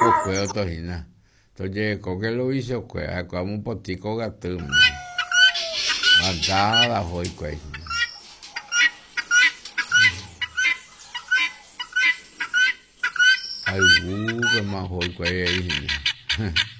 okue otojina toye ko que lo hizo okue como un potico gatum mandada hoy kue ai que más hoy kue